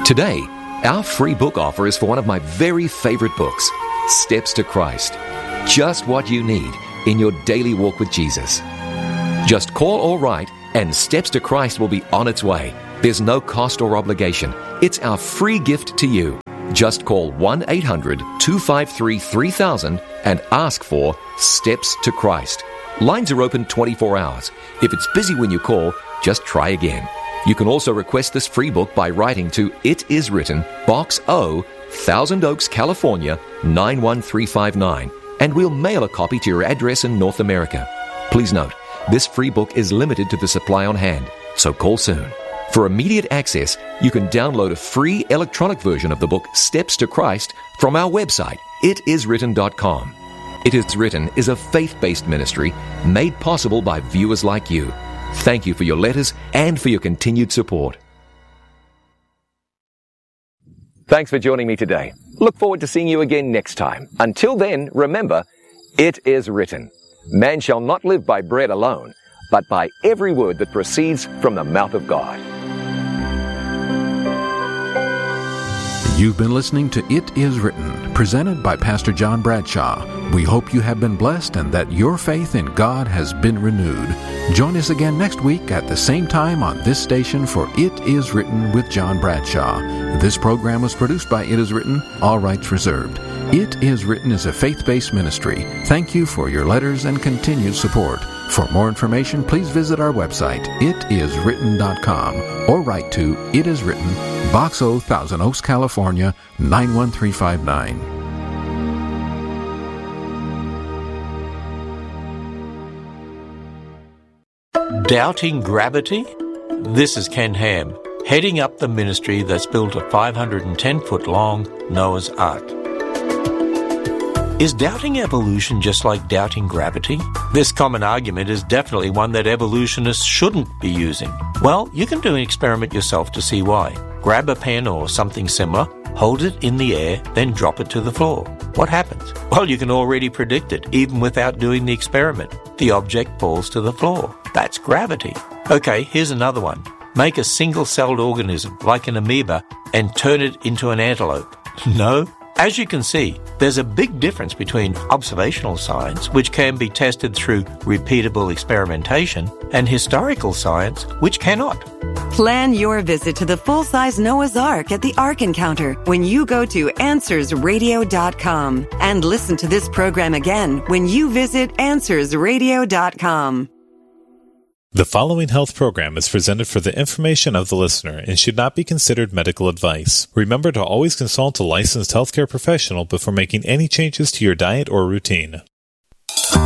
Today, our free book offer is for one of my very favorite books, Steps to Christ. Just what you need in your daily walk with Jesus. Just call or write, and Steps to Christ will be on its way. There's no cost or obligation. It's our free gift to you. Just call 1-800-253-3000 and ask for Steps to Christ. Lines are open 24 hours. If it's busy when you call, just try again. You can also request this free book by writing to It Is Written, Box O, Thousand Oaks, California, 91359, and we'll mail a copy to your address in North America. Please note, this free book is limited to the supply on hand, so call soon. For immediate access, you can download a free electronic version of the book Steps to Christ from our website, itiswritten.com. It Is Written is a faith-based ministry made possible by viewers like you. Thank you for your letters and for your continued support. Thanks for joining me today. Look forward to seeing you again next time. Until then, remember, it is written, man shall not live by bread alone, but by every word that proceeds from the mouth of God. You've been listening to It Is Written, presented by Pastor John Bradshaw. We hope you have been blessed and that your faith in God has been renewed. Join us again next week at the same time on this station for It Is Written with John Bradshaw. This program was produced by It Is Written, all rights reserved. It Is Written is a faith-based ministry. Thank you for your letters and continued support. For more information, please visit our website, itiswritten.com, or write to It Is Written, Box O, Thousand Oaks, California, 91359. Doubting gravity? This is Ken Ham, heading up the ministry that's built a 510-foot-long Noah's Ark. Is doubting evolution just like doubting gravity? This common argument is definitely one that evolutionists shouldn't be using. Well, you can do an experiment yourself to see why. Grab a pen or something similar, hold it in the air, then drop it to the floor. What happens? Well, you can already predict it, even without doing the experiment. The object falls to the floor. That's gravity. Okay, here's another one. Make a single-celled organism, like an amoeba, and turn it into an antelope. No? As you can see, there's a big difference between observational science, which can be tested through repeatable experimentation, and historical science, which cannot. Plan your visit to the full-size Noah's Ark at the Ark Encounter when you go to AnswersRadio.com. And listen to this program again when you visit AnswersRadio.com. The following health program is presented for the information of the listener and should not be considered medical advice. Remember to always consult a licensed healthcare professional before making any changes to your diet or routine.